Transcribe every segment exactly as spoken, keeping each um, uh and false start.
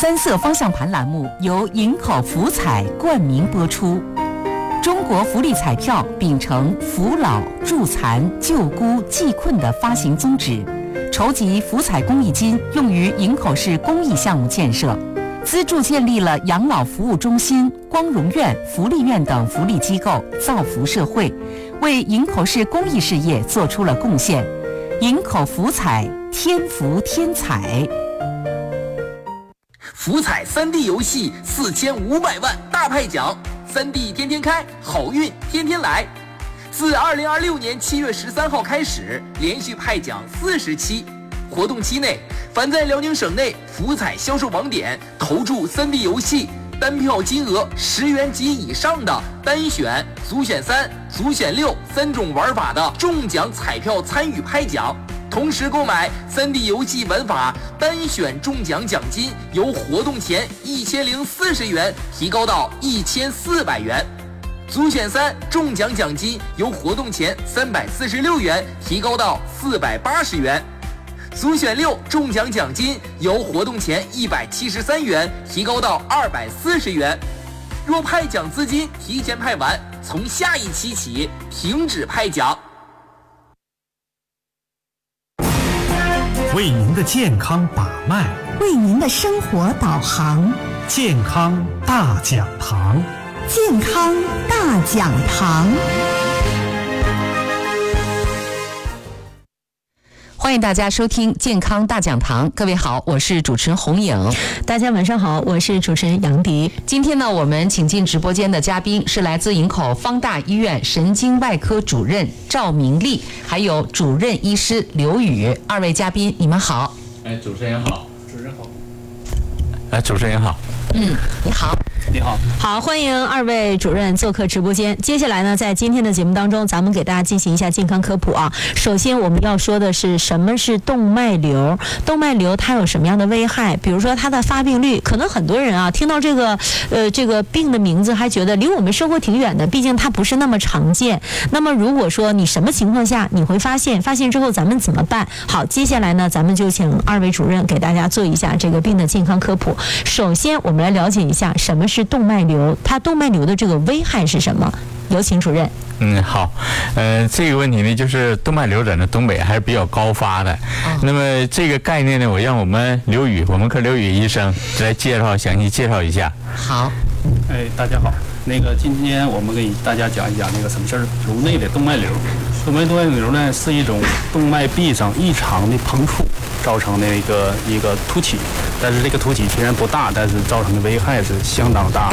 三色方向盘栏目由营口福彩冠名播出。中国福利彩票秉承扶老、助残、救孤、济困的发行宗旨，筹集福彩公益金用于营口市公益项目建设，资助建立了养老服务中心、光荣院、福利院等福利机构，造福社会，为营口市公益事业做出了贡献。营口福彩，天福天彩。 福彩 三 D 游戏四千五百万大派奖，三 D 天天开，好运天天来。自二零二六年七月十三号开始，连续派奖四十期。活动期内，凡在辽宁省内福彩销售网点投注 三 D 游戏，单票金额十元及以上的单选、组选三、组选六三种玩法的中奖彩票参与拍奖。同时购买 三 D 游戏玩法单选中奖奖金由活动前一千零四十元提高到一千四百元，组选三中奖奖金由活动前三百四十六元提高到四百八十元，组选六中奖奖金由活动前一百七十三元提高到二百四十元。若派奖资金提前派完，从下一期起停止派奖。 为您的健康把脉， 为您的生活导航。 健康大讲堂， 健康大讲堂。 欢迎大家收听健康大讲堂。各位好，我是主持人洪颖。 大家晚上好，我是主持人杨迪。 今天呢，我们请进直播间的嘉宾是来自营口方大医院神经外科主任赵明丽，还有主任医师刘宇。二位嘉宾，你们好。 哎，主持人好。 主持人好。 哎，主持人好。 嗯，你好。 你好， 好，欢迎二位主任做客直播间。接下来呢，在今天的节目当中，咱们给大家进行一下健康科普啊。首先，我们要说的是什么是动脉瘤？动脉瘤它有什么样的危害？比如说它的发病率，可能很多人啊听到这个呃这个病的名字，还觉得离我们生活挺远的，毕竟它不是那么常见。那么如果说你什么情况下你会发现，发现之后咱们怎么办？好，接下来呢，咱们就请二位主任给大家做一下这个病的健康科普。首先，我们来了解一下什么是动脉瘤，它动脉瘤的这个危害是什么？有请主任。 嗯，好，呃，这个问题呢，就是动脉瘤在那东北还是比较高发的。哦、那么这个概念呢，我让我们刘宇，我们科刘宇医生来介绍，详细介绍一下。 好。 哎，大家好，那个今天我们给大家讲一讲那个什么事儿，颅内的动脉瘤。动脉动脉瘤呢是一种动脉壁上异常的膨出造成的一个一个凸起，但是这个凸起虽然不大，但是造成的危害是相当大。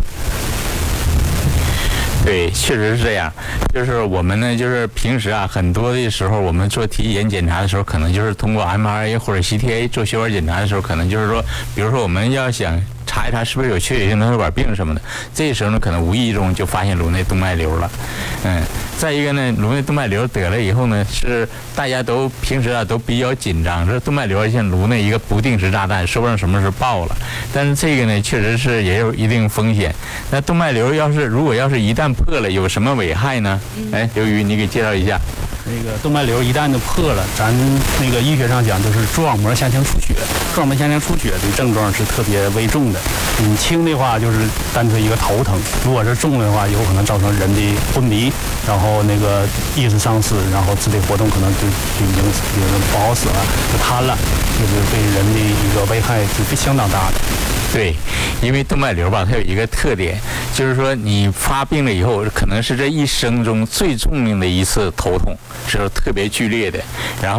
对，确实是这样。就是我们呢，就是平时啊，很多的时候我们做体检检查的时候，可能就是通过 M R I 或者 C T A 做血管检查的时候，可能就是说，比如说我们要想查一查是不是有缺血性脑血管病什么的，这时候呢，可能无意中就发现颅内动脉瘤了。嗯，再一个呢，颅内动脉瘤得了以后呢，是大家都平时啊都比较紧张，这动脉瘤像颅内一个不定时炸弹，说不上什么时候爆了。但是这个呢，确实是也有一定风险。那动脉瘤要是如果要是一旦破了，有什么危害呢？哎，刘宇，你给介绍一下。 那个动脉瘤一旦就破了，咱那个医学上讲就是蛛网膜下腔出血，蛛网膜下腔出血的症状是特别危重的。嗯，轻的话就是单纯一个头疼，如果是重的话，有可能造成人的昏迷，然后那个意识丧失，然后肢体活动可能就就已经就是不好使了，就瘫了，就是对人的一个危害是相当大的。 对，因为动脉瘤吧，它有一个特点，就是说你发病了以后，可能是这一生中最著名的一次头痛，是特别剧烈的，然后。